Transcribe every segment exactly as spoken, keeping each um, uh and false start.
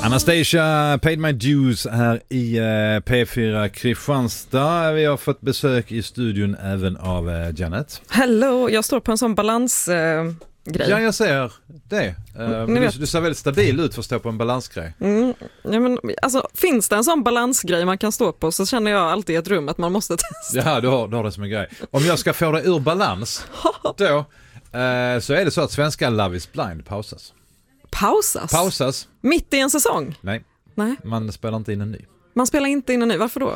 Anastasia, Paid My Dues här i uh, P fyra Kristianstad. Vi har fått besök i studion även av uh, Janet. Hello, jag står på en sån balansgrej. Uh, ja, jag ser det. Uh, du, du ser väldigt stabil ut för att stå på en balansgrej. Mm, ja, men, alltså, finns det en sån balansgrej man kan stå på så känner jag alltid i ett rum att man måste testa. Ja, du har, du har det som en grej. Om jag ska få det ur balans, då uh, så är det så att svenska Love is Blind pausas. Pausas? Pausas. Mitt i en säsong? Nej. Nej, man spelar inte in en ny. Man spelar inte in en ny, varför då?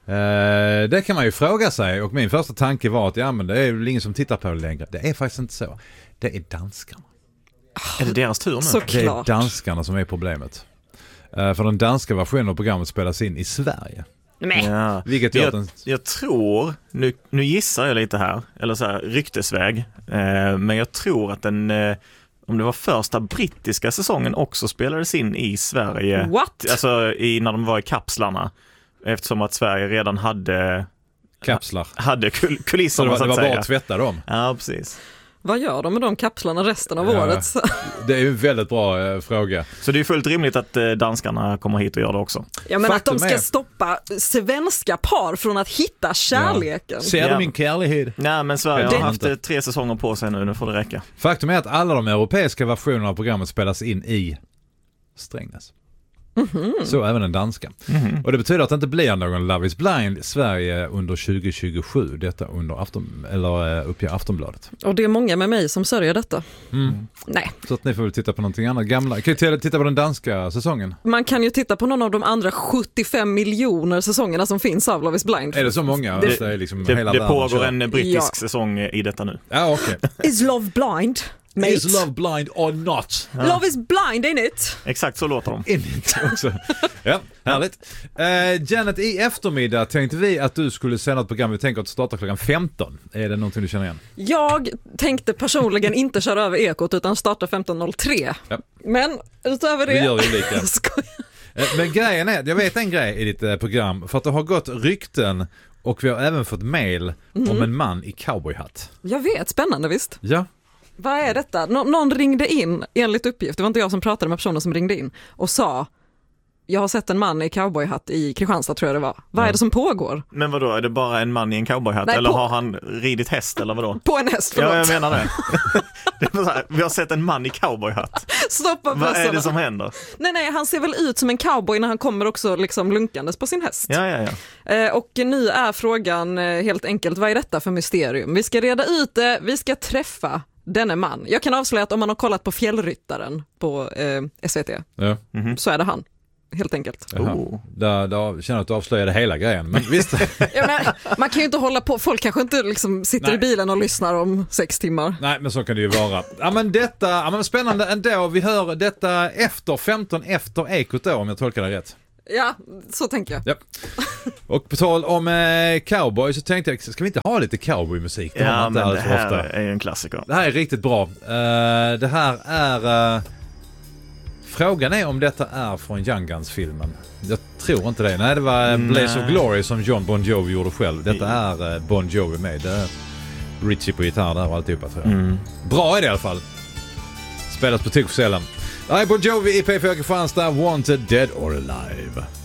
Uh, det kan man ju fråga sig, och min första tanke var att ja, men det är väl ingen som tittar på det längre. Det är faktiskt inte så. Det är danskarna. Oh, är det deras tur nu? Såklart. Det är danskarna som är problemet. Uh, för den danska versionen av programmet spelas in i Sverige. Nej. Ja. Vilket gör jag, den... jag tror, nu, nu gissar jag lite här, eller så här ryktesväg, uh, men jag tror att den... Uh, om det var första brittiska säsongen också spelades in i Sverige. What? Alltså i, när de var i kapslarna. Eftersom att Sverige redan hade kapslar. Hade kul- kulisserna, så det var, så att det var säga. bara att tvätta dem. Ja, precis. Vad gör de med de kapslarna resten av ja, året? Det är ju en väldigt bra eh, fråga. Så det är fullt rimligt att eh, danskarna kommer hit och gör det också. Ja, men Faktum att de ska är... stoppa svenska par från att hitta kärleken. Ja. Ser ja. du min kärlighet? Nej, men Sverige det... har haft inte. tre säsonger på sig nu, nu får det räcka. Faktum är att alla de europeiska versionerna av programmet spelas in i Strängnäs. Mm-hmm. Så även den danska. Mm-hmm. Och det betyder att det inte blir någon Love is Blind Sverige under tjugo tjugosju. Detta under afton, eller upp i Aftonbladet. Och det är många med mig som sörjer detta. Mm. Nej. Så att ni får väl titta på någonting annat. Gamla. Kan ju titta på den danska säsongen. Man kan ju titta på någon av de andra sjuttiofem miljoner säsongerna som finns av Love is Blind. Är det så många? Det, det, är liksom det, hela det pågår kör. en brittisk ja. säsong i detta nu. Ja, okej. Okay. Is Love Blind? Mate. Is Love Blind or not? Ja. Love is blind, ain't it? Exakt så låter de. Inte också. Ja, härligt. Uh, Janet, i eftermiddag tänkte vi att du skulle sända ett program. Vi tänker att starta klockan femton. Är det någonting du känner igen? Jag tänkte personligen inte köra över Ekot utan starta femton noll tre. Ja. Men utöver det... Vi gör ju lika. Skojar. Men grejen är, jag vet en grej i ditt eh, program. För att det har gått rykten och vi har även fått mail mm. om en man i cowboyhatt. Jag vet, spännande visst. Ja. Vad är detta? Nå- någon ringde in, enligt uppgift, det var inte jag som pratade med personen som ringde in, och sa, jag har sett en man i cowboyhatt i Kristianstad tror jag det var. Vad ja. är det som pågår? Men vadå, är det bara en man i en cowboyhatt? Nej, eller på... har han ridit häst eller vadå? På en häst, förlåt. Ja, jag menar det. Det är så här, vi har sett en man i cowboyhatt. Stoppa Vad är det som händer? Nej, nej, han ser väl ut som en cowboy när han kommer också liksom lunkandes på sin häst. Ja, ja, ja. Eh, och nu är frågan eh, helt enkelt, vad är detta för mysterium? Vi ska reda ut det, vi ska träffa denne man. Jag kan avslöja att om man har kollat på Fjällryttaren på eh, S V T ja. mm-hmm. så är det han. Helt enkelt. Oh. Där, där känner att du avslöjade hela grejen. Men visst. Ja, men, man kan ju inte hålla på. Folk kanske inte liksom sitter Nej. i bilen och lyssnar om sex timmar. Nej, men så kan det ju vara. Ja, men detta, ja, men spännande ändå. Vi hör detta efter femton efter Ekot då, om jag tolkar det rätt. Ja, så tänker jag. Ja. Och på tal om eh, cowboy så tänkte jag, ska vi inte ha lite cowboymusik? Det ja, men det här ofta. är ju en klassiker. Det här är riktigt bra. Uh, det här är... Uh, frågan är om detta är från Young Guns-filmen. Jag tror inte det. Nej, det var Blaze of Glory som John Bon Jovi gjorde själv. Detta är uh, Bon Jovi med. Det är Richie på gitarr där och alltihopa, tror jag. Mm. Bra är det i alla fall. Spelas på tok för sällan. Nej, Bon Jovi i P fyra Kristianstad, Wanted, Dead or Alive.